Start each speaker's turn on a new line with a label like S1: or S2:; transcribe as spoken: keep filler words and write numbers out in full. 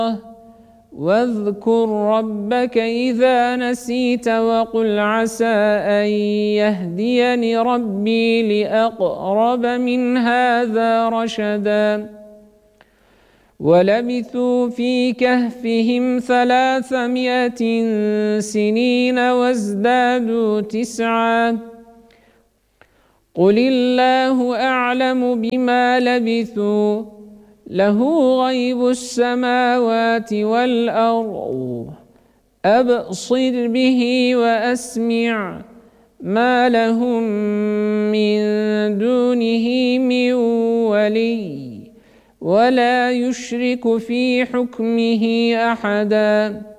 S1: واذكر ربك إذا نسيت وقل عسى أن يهديني ربي لأقرب من هذا رشدا ولبثوا في كهفهم ثلاثمائة سنين وازدادوا تسعا قل الله أعلم بما لبثوا له غيب السماوات والأرض أبصر به وأسمع ما لهم من دونه من ولي ولا يشرك في حكمه أحدا